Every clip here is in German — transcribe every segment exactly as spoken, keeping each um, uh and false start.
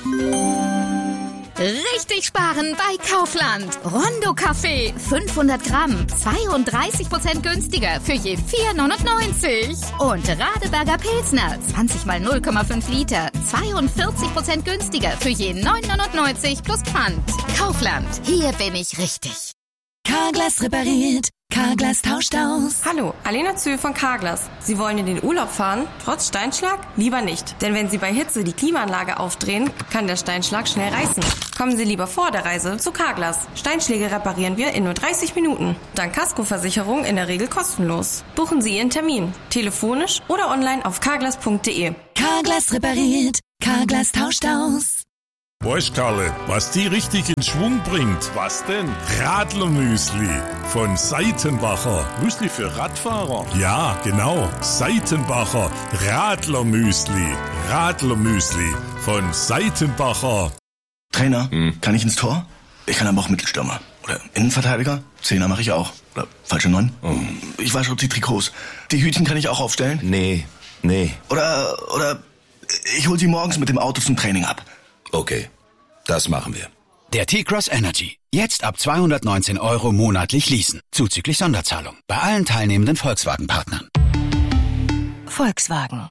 Richtig sparen bei Kaufland. Rondo Kaffee, fünfhundert Gramm, zweiunddreißig Prozent günstiger für je vier neunundneunzig. Und Radeberger Pilsner, zwanzig mal null Komma fünf Liter, zweiundvierzig Prozent günstiger für je neun neunundneunzig plus Pfand. Kaufland, hier bin ich richtig. Carglass repariert, Carglass tauscht aus. Hallo, Alena Zühl von Carglass. Sie wollen in den Urlaub fahren, trotz Steinschlag? Lieber nicht, denn wenn Sie bei Hitze die Klimaanlage aufdrehen, kann der Steinschlag schnell reißen. Kommen Sie lieber vor der Reise zu Carglass. Steinschläge reparieren wir in nur dreißig Minuten. Dank Kaskoversicherung in der Regel kostenlos. Buchen Sie Ihren Termin, telefonisch oder online auf carglass punkt de. Carglass repariert, Carglass tauscht aus. Weißt Karle, was die richtig in Schwung bringt? Was denn? Radlermüsli von Seitenbacher. Müsli für Radfahrer? Ja, genau. Seitenbacher Radlermüsli. Radlermüsli von Seitenbacher. Trainer, hm. kann ich ins Tor? Ich kann aber auch Mittelstürmer. Oder Innenverteidiger? Zehner mache ich auch. Oder falsche Neun? Oh. Ich wasche die Trikots. Die Hütchen kann ich auch aufstellen? Nee, nee. Oder, oder ich hol sie morgens mit dem Auto zum Training ab. Okay, das machen wir. Der T-Cross Energy. Jetzt ab zweihundertneunzehn Euro monatlich leasen. Zuzüglich Sonderzahlung. Bei allen teilnehmenden Volkswagen-Partnern. Volkswagen.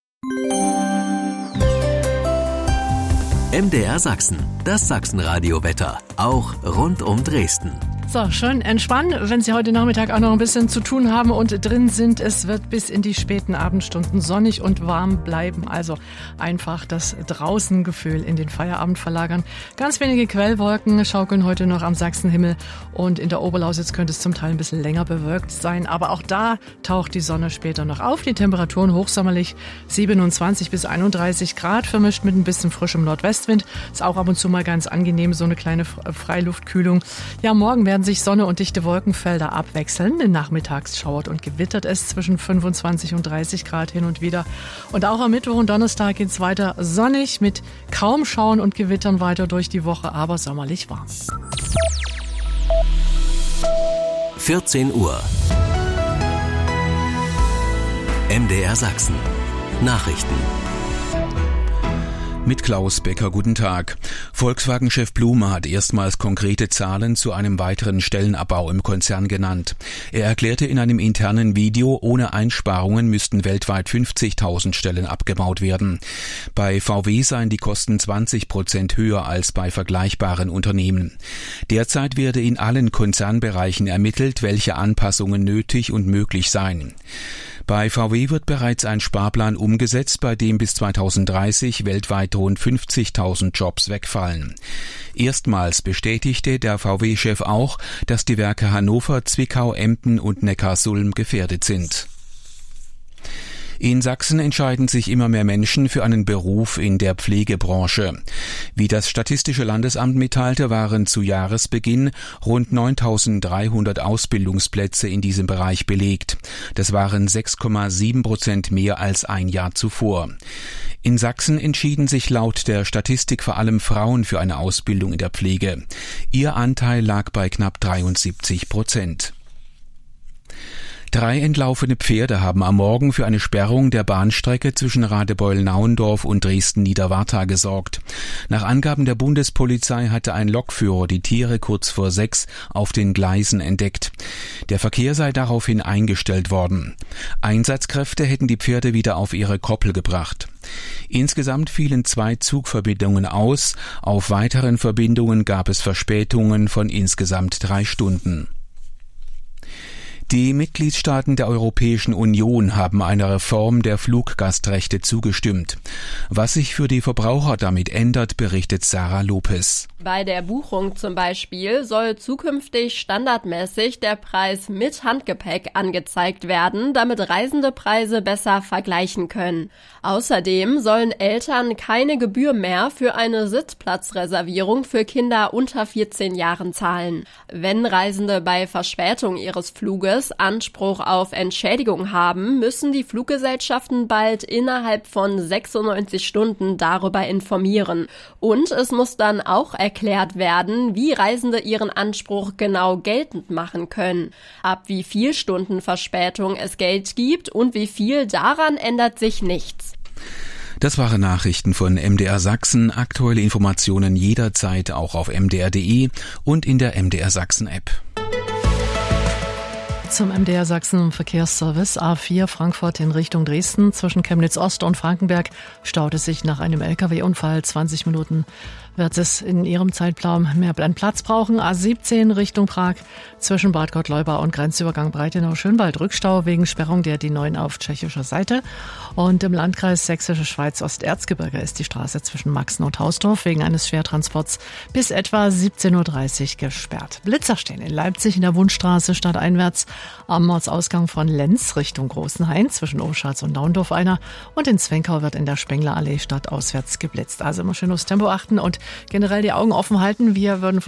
M D R Sachsen. Das Sachsenradio-Wetter. Auch rund um Dresden. So, schön entspannen, wenn Sie heute Nachmittag auch noch ein bisschen zu tun haben und drin sind. Es wird bis in die späten Abendstunden sonnig und warm bleiben. Also einfach das Draußengefühl in den Feierabend verlagern. Ganz wenige Quellwolken schaukeln heute noch am Sachsenhimmel und in der Oberlausitz könnte es zum Teil ein bisschen länger bewölkt sein. Aber auch da taucht die Sonne später noch auf. Die Temperaturen hochsommerlich siebenundzwanzig bis einunddreißig Grad, vermischt mit ein bisschen frischem Nordwestwind. Ist auch ab und zu mal ganz angenehm, so eine kleine Freiluftkühlung. Ja, morgen werden sich Sonne und dichte Wolkenfelder abwechseln. Nachmittags schauert und gewittert es zwischen fünfundzwanzig und dreißig Grad hin und wieder. Und auch am Mittwoch und Donnerstag geht es weiter sonnig mit kaum Schauen und Gewittern weiter durch die Woche, aber sommerlich warm. vierzehn Uhr. M D R Sachsen. Nachrichten. Mit Klaus Becker, guten Tag. Volkswagen-Chef Blume hat erstmals konkrete Zahlen zu einem weiteren Stellenabbau im Konzern genannt. Er erklärte in einem internen Video, ohne Einsparungen müssten weltweit fünfzigtausend Stellen abgebaut werden. Bei V W seien die Kosten zwanzig Prozent höher als bei vergleichbaren Unternehmen. Derzeit werde in allen Konzernbereichen ermittelt, welche Anpassungen nötig und möglich seien. Bei V W wird bereits ein Sparplan umgesetzt, bei dem bis zweitausenddreißig weltweit rund fünfzigtausend Jobs wegfallen. Erstmals bestätigte der V W-Chef auch, dass die Werke Hannover, Zwickau, Emden und Neckarsulm gefährdet sind. In Sachsen entscheiden sich immer mehr Menschen für einen Beruf in der Pflegebranche. Wie das Statistische Landesamt mitteilte, waren zu Jahresbeginn rund neuntausenddreihundert Ausbildungsplätze in diesem Bereich belegt. Das waren sechs Komma sieben Prozent mehr als ein Jahr zuvor. In Sachsen entschieden sich laut der Statistik vor allem Frauen für eine Ausbildung in der Pflege. Ihr Anteil lag bei knapp dreiundsiebzig Prozent. Drei entlaufene Pferde haben am Morgen für eine Sperrung der Bahnstrecke zwischen Radebeul-Nauendorf und Dresden-Niederwartha gesorgt. Nach Angaben der Bundespolizei hatte ein Lokführer die Tiere kurz vor sechs auf den Gleisen entdeckt. Der Verkehr sei daraufhin eingestellt worden. Einsatzkräfte hätten die Pferde wieder auf ihre Koppel gebracht. Insgesamt fielen zwei Zugverbindungen aus. Auf weiteren Verbindungen gab es Verspätungen von insgesamt drei Stunden. Die Mitgliedstaaten der Europäischen Union haben einer Reform der Fluggastrechte zugestimmt. Was sich für die Verbraucher damit ändert, berichtet Sarah Lopez. Bei der Buchung zum Beispiel soll zukünftig standardmäßig der Preis mit Handgepäck angezeigt werden, damit Reisende Preise besser vergleichen können. Außerdem sollen Eltern keine Gebühr mehr für eine Sitzplatzreservierung für Kinder unter vierzehn Jahren zahlen. Wenn Reisende bei Verspätung ihres Fluges Anspruch auf Entschädigung haben, müssen die Fluggesellschaften bald innerhalb von sechsundneunzig Stunden darüber informieren. Und es muss dann auch erklärt werden, wie Reisende ihren Anspruch genau geltend machen können. Ab wie viel Stunden Verspätung es Geld gibt und wie viel, daran ändert sich nichts. Das waren Nachrichten von M D R Sachsen. Aktuelle Informationen jederzeit auch auf m d r punkt d e und in der M D R Sachsen App. Zum M D R Sachsen Verkehrsservice A vier Frankfurt in Richtung Dresden. Zwischen Chemnitz Ost und Frankenberg staut es sich nach einem L K W-Unfall. zwanzig Minuten wird es in Ihrem Zeitplan mehr Platz brauchen. A siebzehn Richtung Prag zwischen Bad Gottleuba und Grenzübergang Breitenau-Schönwald Rückstau wegen Sperrung der D neun auf tschechischer Seite. Und im Landkreis Sächsische Schweiz Osterzgebirge ist die Straße zwischen Maxen und Hausdorf wegen eines Schwertransports bis etwa siebzehn Uhr dreißig gesperrt. Blitzer stehen in Leipzig in der Wundstraße stadteinwärts am Ortsausgang von Lenz Richtung Großenhain zwischen Oschatz und Naundorf einer. Und in Zwenkau wird in der Spenglerallee stadtauswärts geblitzt. Also immer schön aufs Tempo achten und generell die Augen offen halten. Wir würden